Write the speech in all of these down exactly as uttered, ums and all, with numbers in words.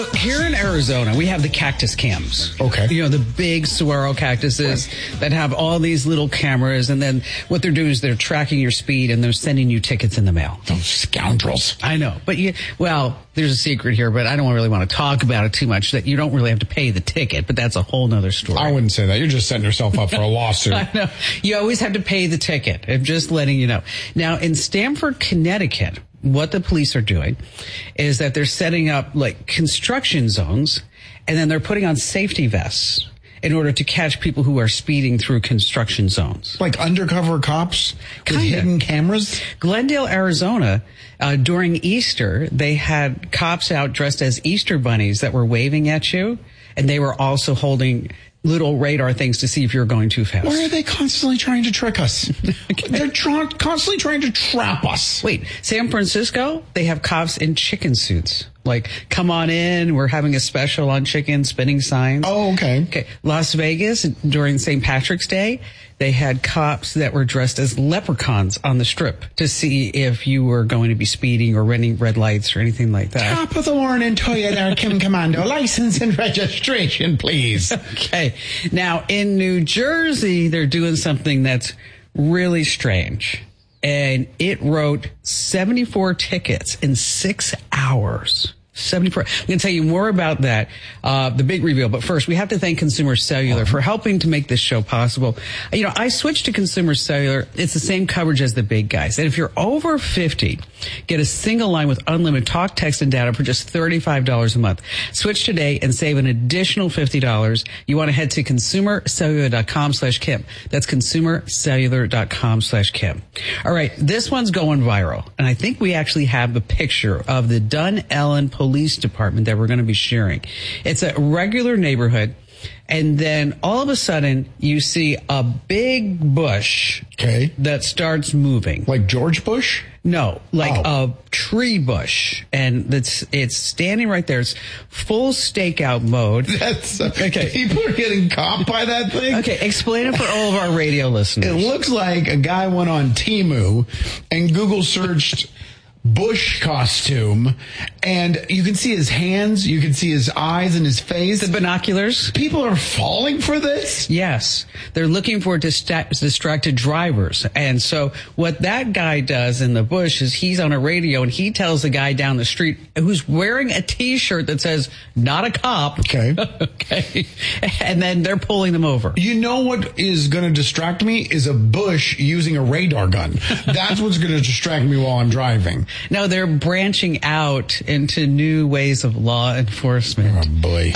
here in Arizona, we have the cactus cams. Okay. You know, the big saguaro cactuses that have all these little cameras, and then what they're doing is they're tracking your speed and they're sending you tickets in the mail. Those scoundrels. I know. But, you, well, there's a secret here, but I don't really want to talk about it too much, that you don't really have to pay the ticket, but that's a whole nother story. I wouldn't say that. You're just setting yourself up for a lawsuit. I know. You always have to pay the ticket. I'm just letting you know. Now, in Stamford, Connecticut, what the police are doing is that they're setting up like construction zones, and then they're putting on safety vests in order to catch people who are speeding through construction zones. Like undercover cops with Kinda. hidden cameras? Glendale, Arizona, uh, during Easter, they had cops out dressed as Easter bunnies that were waving at you, and they were also holding little radar things to see if you're going too fast. Why are they constantly trying to trick us? Okay. They're tra- constantly trying to trap us. Wait, San Francisco, they have cops in chicken suits. Like, come on in, we're having a special on chicken, spinning signs. Oh, okay. Okay. Las Vegas, during Saint Patrick's Day, they had cops that were dressed as leprechauns on the strip to see if you were going to be speeding or running red lights or anything like that. Top of the morning, Toyota Kim Commando. License and registration, please. Okay. Now, in New Jersey, they're doing something that's really strange. And it wrote seventy-four tickets in six hours. seventy-four. I'm going to tell you more about that, uh, the big reveal. But first, we have to thank Consumer Cellular for helping to make this show possible. You know, I switched to Consumer Cellular. It's the same coverage as the big guys. And if you're over fifty, get a single line with unlimited talk, text, and data for just thirty-five dollars a month. Switch today and save an additional fifty dollars. You want to head to consumercellular.com slash Kim. That's consumercellular.com slash Kim. All right, this one's going viral. And I think we actually have the picture of the Dunellen Police Department that we're going to be sharing. It's a regular neighborhood, and then all of a sudden you see a big bush Okay. that starts moving. Like George Bush? No, like Oh. a tree bush, and it's it's standing right there. It's full stakeout mode. That's uh, Okay. People are getting caught by that thing. Okay, explain it for all of our radio listeners. It looks like a guy went on Temu and Google searched Bush costume, and you can see his hands, you can see his eyes and his face. The binoculars? People are falling for this? Yes. They're looking for dista- distracted drivers. And so what that guy does in the bush is he's on a radio and he tells the guy down the street who's wearing a T-shirt that says, not a cop. Okay. Okay. And then they're pulling them over. You know what is going to distract me is a Bush using a radar gun. That's what's going to distract me while I'm driving. No, they're branching out into new ways of law enforcement. Oh, boy.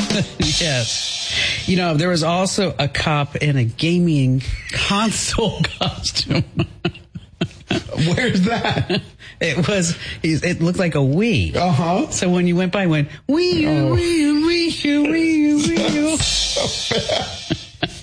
Yes. You know, there was also a cop in a gaming console costume. Where's that? It was, it looked like a Wii. Uh-huh. So when you went by, it went, Wii, Oh. Wii, Wii, Wii, Wii. So bad.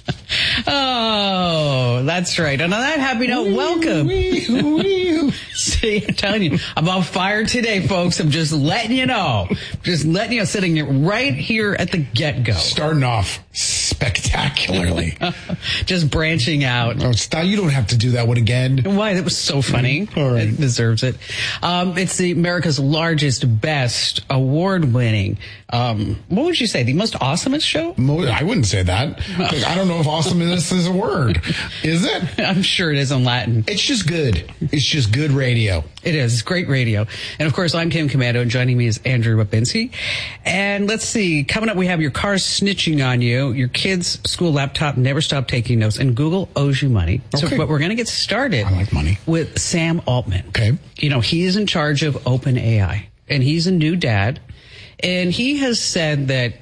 Oh, that's right. And on that happy note, welcome. Wee, wee. See, I'm telling you, I'm on fire today, folks. I'm just letting you know. Just letting you know, sitting right here at the get-go. Starting off spectacularly. Just branching out. Oh, stop. You don't have to do that one again. Why? That was so funny. All right. It deserves it. Um, it's the America's largest, best, award-winning, um, what would you say, the most awesomest show? Mo- I wouldn't say that. I don't know if awesomeness is a word. Is it? I'm sure it is in Latin. It's just good. It's just good radio. It is. It's great radio. And of course, I'm Kim Commando, and joining me is Andrew Babinski. And let's see, coming up, we have your car snitching on you, your kid's school laptop never stop taking notes, and Google owes you money. Okay. So, but we're going to get started I like money. with Sam Altman. Okay. You know, he is in charge of OpenAI, and he's a new dad. And he has said that